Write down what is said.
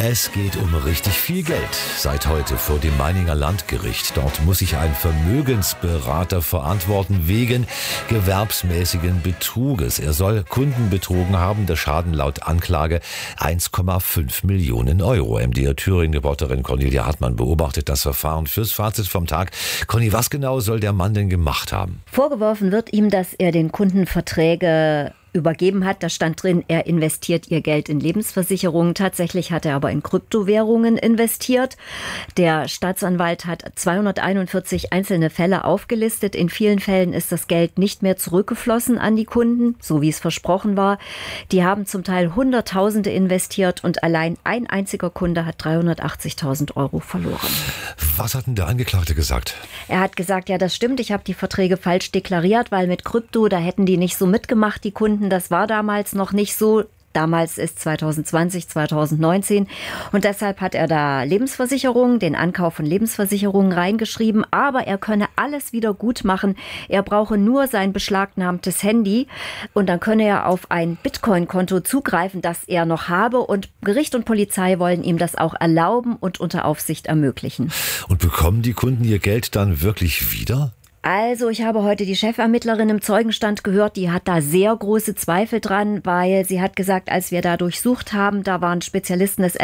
Es geht um richtig viel Geld. Seit heute vor dem Meininger Landgericht. Dort muss sich ein Vermögensberater verantworten wegen gewerbsmäßigen Betruges. Er soll Kunden betrogen haben. Der Schaden laut Anklage 1,5 Millionen Euro. MDR Thüringen-Reporterin Cornelia Hartmann beobachtet das Verfahren fürs Fazit vom Tag. Conny, was genau soll der Mann denn gemacht haben? Vorgeworfen wird ihm, dass er den Kunden Verträge übergeben hat. Da stand drin, er investiert ihr Geld in Lebensversicherungen. Tatsächlich hat er aber in Kryptowährungen investiert. Der Staatsanwalt hat 241 einzelne Fälle aufgelistet. In vielen Fällen ist das Geld nicht mehr zurückgeflossen an die Kunden, so wie es versprochen war. Die haben zum Teil Hunderttausende investiert und allein ein einziger Kunde hat 380.000 Euro verloren. Was hat denn der Angeklagte gesagt? Er hat gesagt, ja, das stimmt, ich habe die Verträge falsch deklariert, weil mit Krypto, da hätten die nicht so mitgemacht, die Kunden. Das war damals noch nicht so. Damals ist 2020, 2019 und deshalb hat er da Lebensversicherungen, den Ankauf von Lebensversicherungen reingeschrieben, aber er könne alles wieder gut machen. Er brauche nur sein beschlagnahmtes Handy und dann könne er auf ein Bitcoin-Konto zugreifen, das er noch habe, und Gericht und Polizei wollen ihm das auch erlauben und unter Aufsicht ermöglichen. Und bekommen die Kunden ihr Geld dann wirklich wieder? Also, ich habe heute die Chefermittlerin im Zeugenstand gehört, die hat da sehr große Zweifel dran, weil sie hat gesagt, als wir da durchsucht haben, da waren Spezialisten des